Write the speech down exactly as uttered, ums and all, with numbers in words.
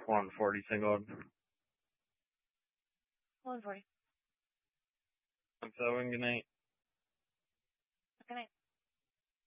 one forty single. one forty. I'm so good night.